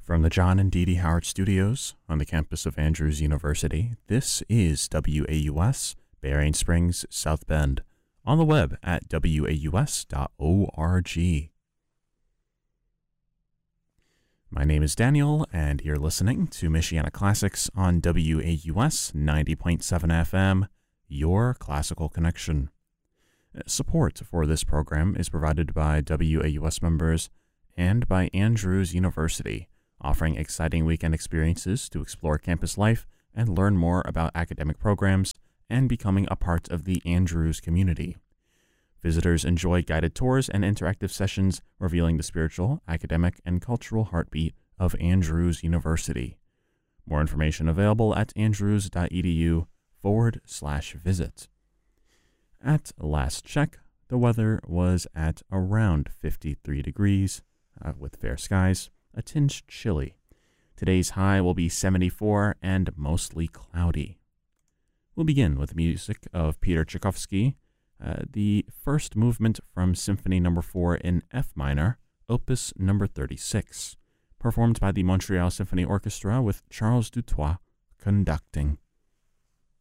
From the John and Dee Dee Howard Studios on the campus of Andrews University, this is WAUS, Berrien Springs, South Bend, on the web at waus.org. My name is Daniel, and you're listening to Michiana Classics on WAUS 90.7 FM, your classical connection. Support for this program is provided by WAUS members and by Andrews University, offering exciting weekend experiences to explore campus life and learn more about academic programs and becoming a part of the Andrews community. Visitors enjoy guided tours and interactive sessions revealing the spiritual, academic, and cultural heartbeat of Andrews University. More information available at andrews.edu/visit. At last check, the weather was at around 53 degrees with fair skies, a tinge chilly. Today's high will be 74 and mostly cloudy. We'll begin with the music of Peter Tchaikovsky, the first movement from Symphony No. 4 in F minor, Opus No. 36, performed by the Montreal Symphony Orchestra with Charles Dutoit conducting.